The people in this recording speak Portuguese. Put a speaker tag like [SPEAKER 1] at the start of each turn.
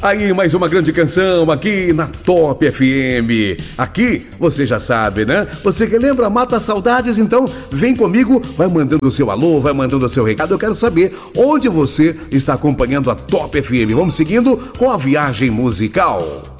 [SPEAKER 1] Aí, mais uma grande canção aqui na Top FM. Aqui, você já sabe, né? Você que lembra, mata saudades, então vem comigo, vai mandando o seu alô, vai mandando o seu recado. Eu quero saber onde você está acompanhando a Top FM. Vamos seguindo com a viagem musical.